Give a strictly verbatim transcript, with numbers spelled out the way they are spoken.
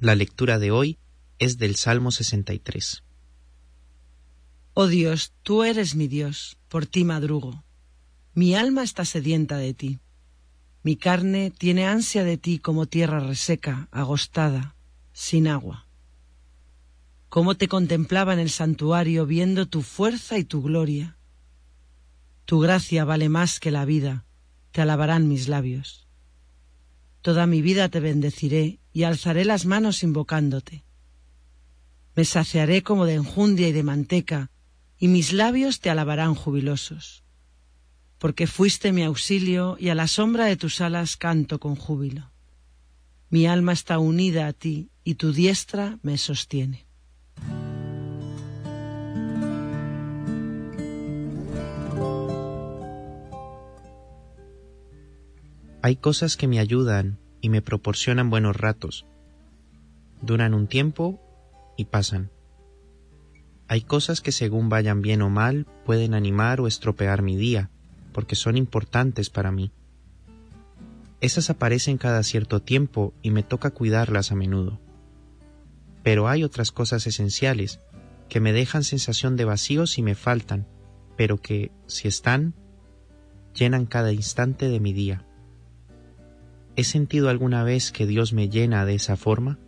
La lectura de hoy es del Salmo sesenta y tres. Oh Dios, tú eres mi Dios, por ti madrugo. Mi alma está sedienta de ti. Mi carne tiene ansia de ti como tierra reseca, agostada, sin agua. Cómo te contemplaba en el santuario viendo tu fuerza y tu gloria. Tu gracia vale más que la vida, te alabarán mis labios. Toda mi vida te bendeciré y alzaré las manos invocándote. Me saciaré como de enjundia y de manteca, y mis labios te alabarán jubilosos. Porque fuiste mi auxilio y a la sombra de tus alas canto con júbilo. Mi alma está unida a ti y tu diestra me sostiene. Hay cosas que me ayudan y me proporcionan buenos ratos. Duran un tiempo y pasan. Hay cosas que según vayan bien o mal pueden animar o estropear mi día, porque son importantes para mí. Esas aparecen cada cierto tiempo y me toca cuidarlas a menudo. Pero hay otras cosas esenciales que me dejan sensación de vacío si me faltan, pero que, si están, llenan cada instante de mi día. ¿He sentido alguna vez que Dios me llena de esa forma?